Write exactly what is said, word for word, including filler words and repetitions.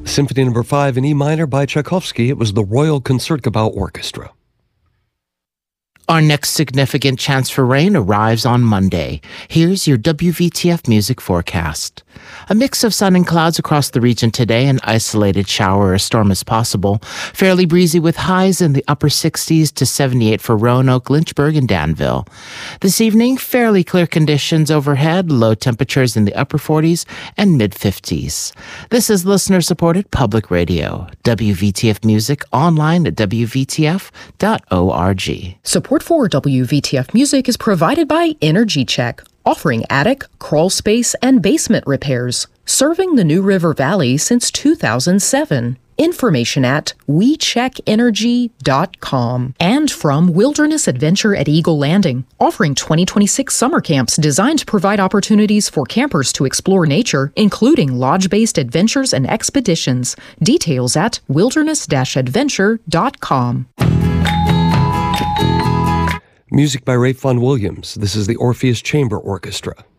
Symphony Number five in E minor by Tchaikovsky. It was the Royal Concertgebouw Orchestra. Our next significant chance for rain arrives on Monday. Here's your W V T F music forecast. A mix of sun and clouds across the region today. An isolated shower or storm is possible. Fairly breezy with highs in the upper sixties to seventy-eight for Roanoke, Lynchburg, and Danville. This evening, fairly clear conditions overhead. Low temperatures in the upper forties and mid-fifties. This is listener-supported public radio. W V T F Music online at w v t f dot org. Support for W V T F Music is provided by Energy Check, offering attic, crawl space, and basement repairs, serving the New River Valley since two thousand seven. Information at we check energy dot com. And from Wilderness Adventure at Eagle Landing, offering twenty twenty-six summer camps designed to provide opportunities for campers to explore nature, including lodge-based adventures and expeditions. Details at wilderness dash adventure dot com. Music by Ralph Vaughan Williams. This is the Orpheus Chamber Orchestra.